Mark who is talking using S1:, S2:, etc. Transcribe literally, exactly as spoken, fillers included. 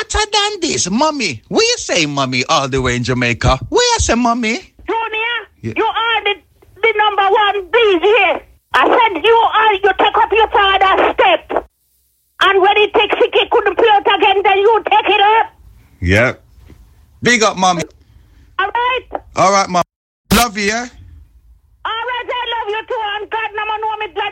S1: Better than this, mommy. What you say, mommy, all the way in Jamaica? What you say, mommy?
S2: Junior,
S1: Yeah.
S2: you are the, the number one bees here. I said you are, you take up your father's step. And when he takes it, he couldn't play it again, then you take it up.
S1: Yeah. Big up, mommy.
S2: All right?
S1: All right, mom. Love you, yeah?
S2: All right, I love you too, and God, no man know me glad